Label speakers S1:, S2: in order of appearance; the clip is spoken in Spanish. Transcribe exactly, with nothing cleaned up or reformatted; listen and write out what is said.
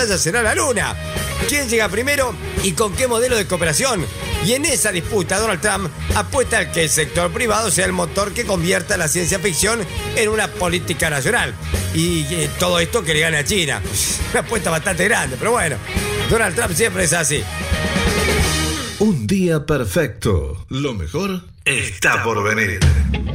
S1: batalla será la Luna. ¿Quién llega primero y con qué modelo de cooperación? Y en esa disputa, Donald Trump apuesta a que el sector privado sea el motor que convierta la ciencia ficción en una política nacional. Y eh, todo esto que le gane a China. Una apuesta bastante grande, pero bueno, Donald Trump siempre es así.
S2: Un día perfecto. Lo mejor está por venir.